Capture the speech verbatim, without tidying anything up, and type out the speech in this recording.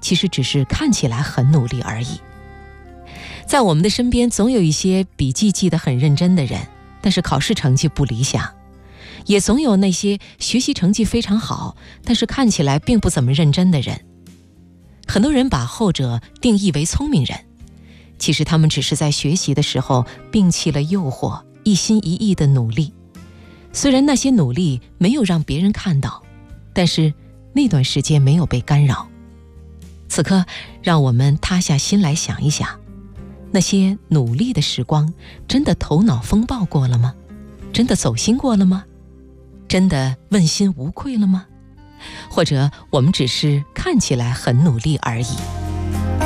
其实只是看起来很努力而已。在我们的身边总有一些笔记记得很认真的人，但是考试成绩不理想，也总有那些学习成绩非常好，但是看起来并不怎么认真的人。很多人把后者定义为聪明人，其实他们只是在学习的时候摒弃了诱惑，一心一意的努力。虽然那些努力没有让别人看到，但是那段时间没有被干扰。此刻让我们塌下心来想一想，那些努力的时光真的头脑风暴过了吗？真的走心过了吗？真的问心无愧了吗？或者我们只是看起来很努力而已。